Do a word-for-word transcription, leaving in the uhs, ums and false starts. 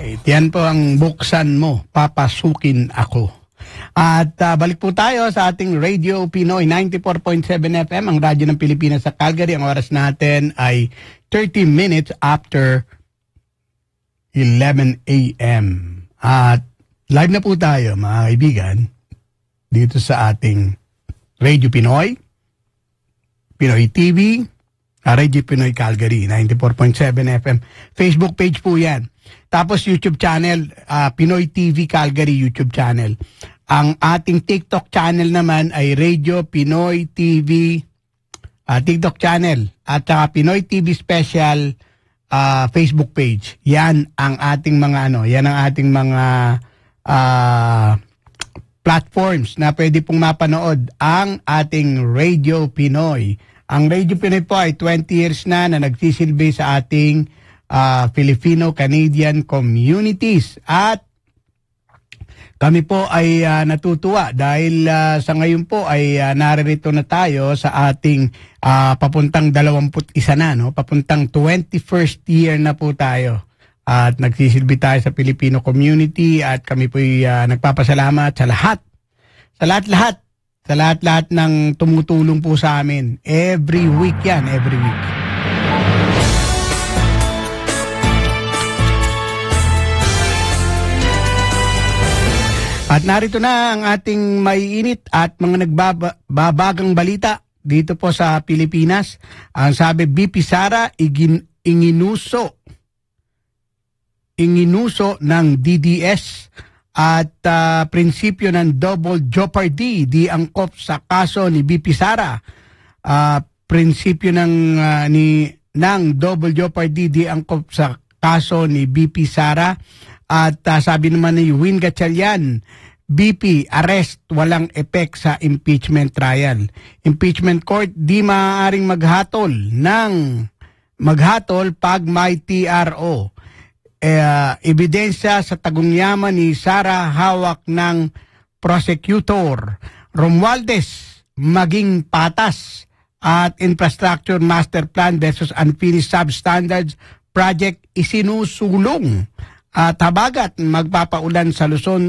Alright, yan po ang buksan mo, papasukin ako. At uh, balik po tayo sa ating Radio Pinoy ninety-four point seven F M, ang radyo ng Pilipinas sa Calgary. Ang oras natin ay thirty minutes after eleven A M At live na po tayo, mga kaibigan, dito sa ating Radio Pinoy, Pinoy T V, Radio Pinoy Calgary ninety-four point seven F M. Facebook page po yan. Tapos YouTube channel, uh, Pinoy T V Calgary YouTube channel. Ang ating TikTok channel naman ay Radio Pinoy T V uh, TikTok channel at saka Pinoy T V Special uh, Facebook page. Yan ang ating mga ano, yan ang ating mga uh, platforms na pwede pong mapanood ang ating Radio Pinoy. Ang Radio Pinoy po ay twenty years na na nagsisilbi sa ating uh, Filipino-Canadian communities. At kami po ay uh, natutuwa dahil uh, sa ngayon po ay uh, naririto na tayo sa ating uh, papuntang dalawampu't isa na, no? Papuntang twenty-first year na po tayo. At nagsisilbi tayo sa Filipino community at kami po ay uh, nagpapasalamat sa lahat. Sa lahat-lahat. Sa lahat-lahat ng tumutulong po sa amin. Every week yan, every week. At narito na ang ating maiinit at mga nagbabagang balita dito po sa Pilipinas. Ang sabi, B P Sara igin, inginuso, inginuso ng D D S at uh, prinsipyo ng double jeopardy di angkop sa kaso ni B P Sara. Uh, prinsipyo ng, uh, ni, ng double jeopardy di angkop sa kaso ni B P Sara. At uh, sabi naman ni Win Gatchalian, B P arrest walang epek sa impeachment trial. Impeachment court di maaaring maghatol ng maghatol pag may T R O. Uh, ebidensya sa tagungyaman ni Sara hawak ng prosecutor. Romualdez maging patas at infrastructure master plan versus unfinished substandards project isinusulong. At habagat magpapaulan sa Luzon